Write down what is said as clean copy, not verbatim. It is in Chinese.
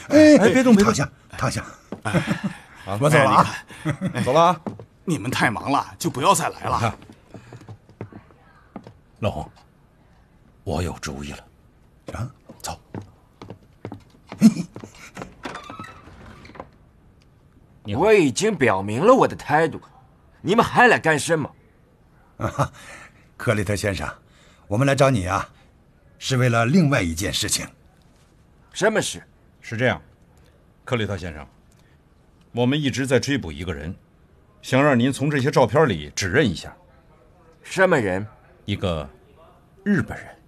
别动， 躺下，躺下。 好， 我走了啊， 走了啊。 你们太忙了，就不要再来了。 老洪，我有主意了。 啊， 走。 我已经表明了我的态度，你们还来干什么？ 克里特先生，我们来找你啊，是为了另外一件事情。 什么事？ 是这样，克里特先生，我们一直在追捕一个人，想让您从这些照片里指认一下。 什么人？ 一个日本人。